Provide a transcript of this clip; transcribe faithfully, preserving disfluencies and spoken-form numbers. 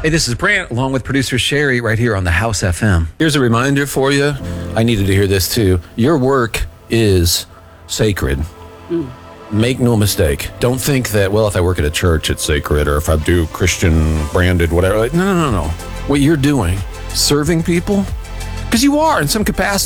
Hey, this is Brant, along with producer Sherry, right here on the House F M. Here's a reminder for you. I needed to hear this too. Your work is sacred. Mm. Make no mistake. Don't think that, well, if I work at a church, it's sacred, or if I do Christian branded, whatever. No, no, no, no. What you're doing, serving people, because you are in some capacity.